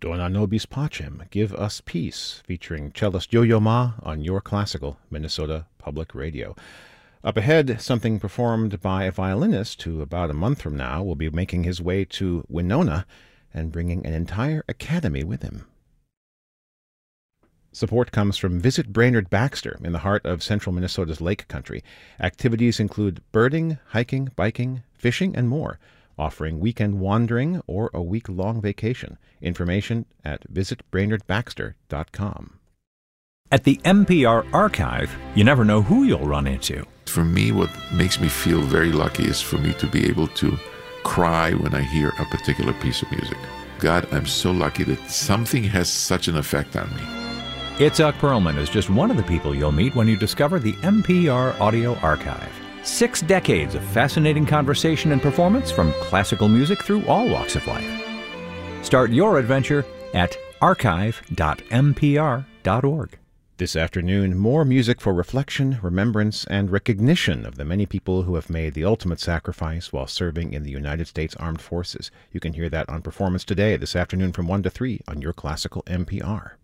Dona nobis pacem, Give Us Peace, featuring cellist Yo-Yo Ma on Your Classical Minnesota Public Radio. Up ahead, something performed by a violinist who about a month from now will be making his way to Winona and bringing an entire academy with him. Support comes from Visit Brainerd Baxter in the heart of central Minnesota's Lake Country. Activities include birding, hiking, biking, fishing, and more, offering weekend wandering or a week-long vacation. Information at visitbrainerdbaxter.com. At the NPR Archive, you never know who you'll run into. For me, what makes me feel very lucky is for me to be able to cry when I hear a particular piece of music. God, I'm so lucky that something has such an effect on me. Itzhak Perlman is just one of the people you'll meet when you discover the NPR Audio Archive. 6 decades of fascinating conversation and performance from classical music through all walks of life. Start your adventure at archive.npr.org. This afternoon, more music for reflection, remembrance, and recognition of the many people who have made the ultimate sacrifice while serving in the United States Armed Forces. You can hear that on Performance Today this afternoon from 1 to 3 on Your Classical NPR.